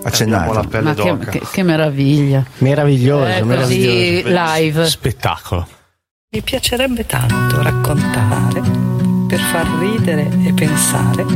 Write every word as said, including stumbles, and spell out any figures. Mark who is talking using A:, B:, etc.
A: Accendiamo la pelle
B: Ma che,
A: d'oca.
B: che, che meraviglia.
C: Meraviglioso,
B: Eh,
C: meraviglioso.
B: così live.
D: Spettacolo.
E: Mi piacerebbe tanto raccontare per far ridere e pensare